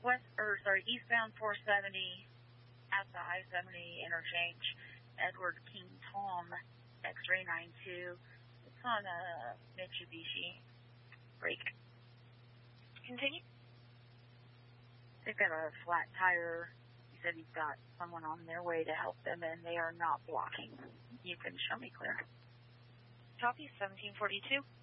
eastbound 470 at the I-70 interchange. Edward King Tom, X-ray 92. It's on a Mitsubishi. Brake. Continue. They've got a flat tire. He said he's got someone on their way to help them, and they are not blocking. You can show me clear. Copy, 1742.